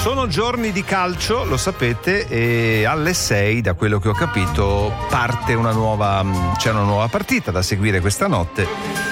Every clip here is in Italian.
Sono giorni di calcio, lo sapete, e alle 6, da quello che ho capito, c'è una nuova partita da seguire questa notte.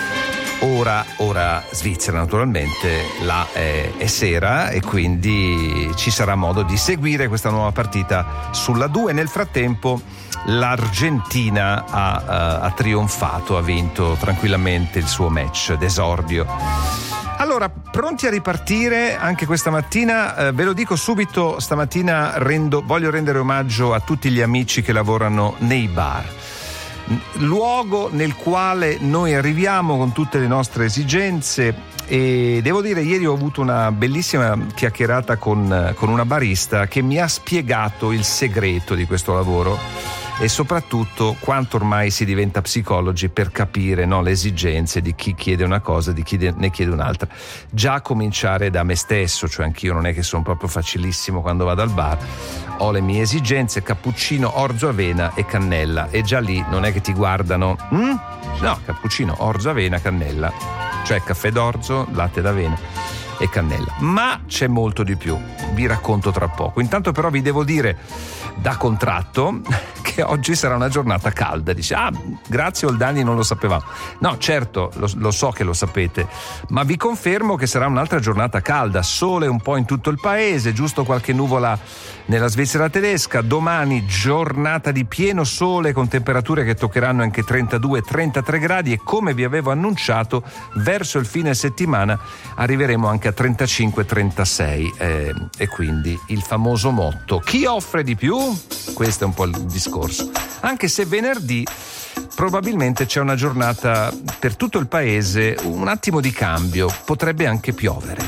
Ora Svizzera, naturalmente, là è sera e quindi ci sarà modo di seguire questa nuova partita sulla 2. Nel frattempo l'Argentina ha trionfato, ha vinto tranquillamente il suo match d'esordio. Allora, pronti a ripartire anche questa mattina? Ve lo dico subito, stamattina voglio rendere omaggio a tutti gli amici che lavorano nei bar. Luogo nel quale noi arriviamo con tutte le nostre esigenze, e devo dire, ieri ho avuto una bellissima chiacchierata con una barista che mi ha spiegato il segreto di questo lavoro e soprattutto quanto ormai si diventa psicologi per capire, no, le esigenze di chi chiede una cosa, di chi ne chiede un'altra. Già a cominciare da me stesso, cioè anch'io non è che sono proprio facilissimo quando vado al bar, ho le mie esigenze: cappuccino, orzo, avena e cannella, e già lì non è che ti guardano, no, cappuccino, orzo, avena, cannella, cioè caffè d'orzo, latte d'avena e cannella. Ma c'è molto di più, vi racconto tra poco. Intanto però vi devo dire da contratto che oggi sarà una giornata calda. Dice, grazie Oldani, non lo sapevamo. No, certo, lo so che lo sapete, ma vi confermo che sarà un'altra giornata calda, sole un po' in tutto il paese, giusto qualche nuvola nella Svizzera tedesca. Domani giornata di pieno sole con temperature che toccheranno anche 32-33 gradi, e come vi avevo annunciato verso il fine settimana arriveremo anche a 35-36, e quindi il famoso motto: chi offre di più? Questo è un po' il discorso, anche se venerdì probabilmente c'è una giornata per tutto il paese un attimo di cambio, potrebbe anche piovere.